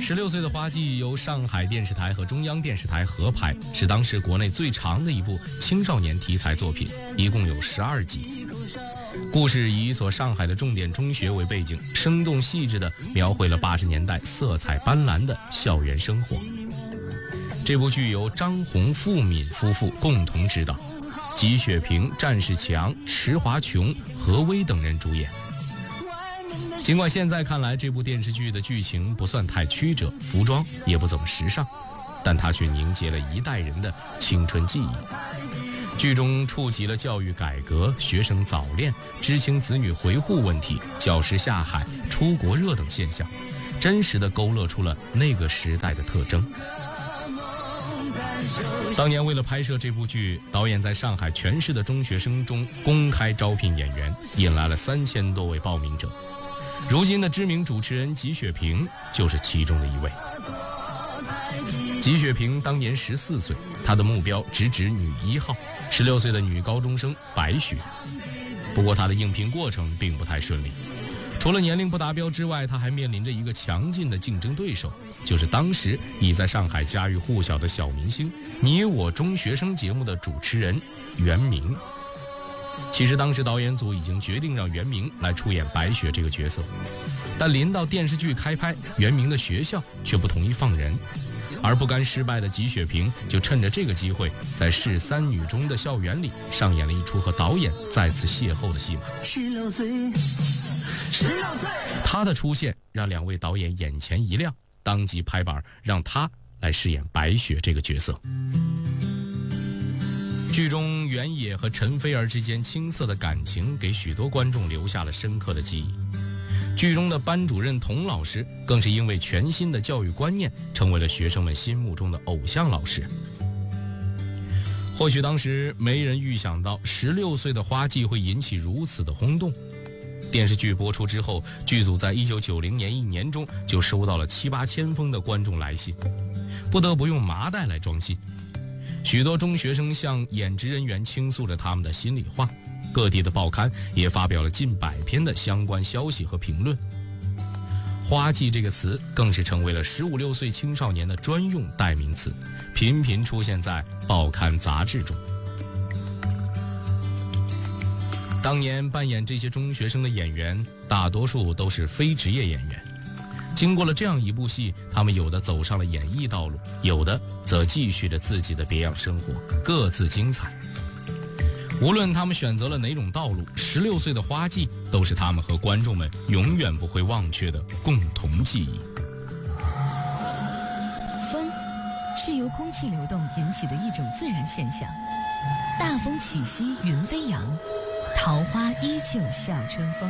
16岁的花季由上海电视台和中央电视台合拍，是当时国内最长的一部青少年题材作品，一共有12集。故事以一所上海的重点中学为背景，生动细致地描绘了80年代色彩斑斓的校园生活。这部剧由张红、付敏夫妇共同执导，吉雪萍、战士强、池华琼、何薇等人主演。尽管现在看来这部电视剧的剧情不算太曲折，服装也不怎么时尚，但它却凝结了一代人的青春记忆。剧中触及了教育改革、学生早恋、知青子女回沪问题、教师下海、出国热等现象，真实地勾勒出了那个时代的特征。当年为了拍摄这部剧，导演在上海全市的中学生中公开招聘演员，引来了3000多位报名者。如今的知名主持人吉雪萍就是其中的一位。吉雪萍当年14岁，她的目标直指女1号，16岁的女高中生白雪。不过她的应聘过程并不太顺利，除了年龄不达标之外，她还面临着一个强劲的竞争对手，就是当时已在上海家喻户晓的小明星《你我中学生》节目的主持人袁明。其实当时导演组已经决定让袁明来出演白雪这个角色，但临到电视剧开拍，袁明的学校却不同意放人，而不甘失败的吉雪萍就趁着这个机会，在市3女中的校园里上演了一出和导演再次邂逅的戏码。16岁，她的出现让2位导演眼前一亮，当即拍板让她来饰演白雪这个角色。剧中原野和陈菲儿之间青涩的感情给许多观众留下了深刻的记忆。剧中的班主任童老师更是因为全新的教育观念，成为了学生们心目中的偶像老师。或许当时没人预想到16岁的花季会引起如此的轰动。电视剧播出之后，剧组在1990年1年中就收到了7、8千封的观众来信，不得不用麻袋来装信。许多中学生向演职人员倾诉着他们的心里话，各地的报刊也发表了近100篇的相关消息和评论。花季这个词更是成为了15、16岁青少年的专用代名词，频频出现在报刊杂志中。当年扮演这些中学生的演员，大多数都是非职业演员。经过了这样一部戏，他们有的走上了演艺道路，有的则继续着自己的别样生活，各自精彩。无论他们选择了哪种道路，16岁的花季都是他们和观众们永远不会忘却的共同记忆。 风是由空气流动引起的一种自然现象，大风起兮云飞扬，桃花依旧笑春风。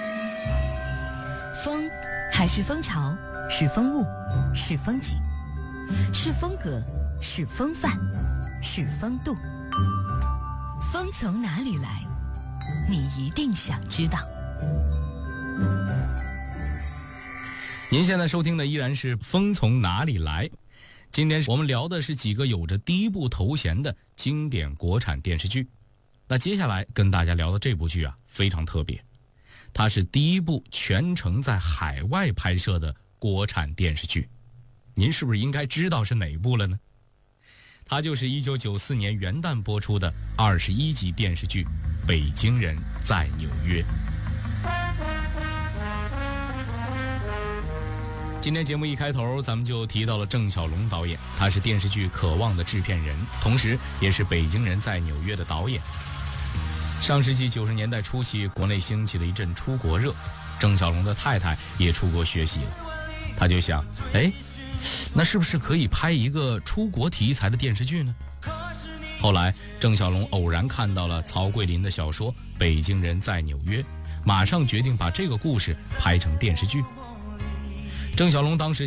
风还是风潮，是风物，是风景，是风格，是风范，是风度。风从哪里来？你一定想知道。 您现在收听的依然是《风从哪里来》。今天我们聊的是几个有着第一部头衔的经典国产电视剧。那接下来跟大家聊的这部剧啊，非常特别。它是第一部全程在海外拍摄的国产电视剧，您是不是应该知道是哪部了呢？它就是1994年元旦播出的21集电视剧《北京人在纽约》。今天节目一开头，咱们就提到了郑晓龙导演，他是电视剧《渴望》的制片人，同时也是《北京人在纽约》的导演。上世纪90年代初期，国内兴起了一阵出国热，郑晓龙的太太也出国学习了，他就想，那是不是可以拍一个出国题材的电视剧呢？后来郑晓龙偶然看到了曹桂林的小说《北京人在纽约》，马上决定把这个故事拍成电视剧。郑晓龙当时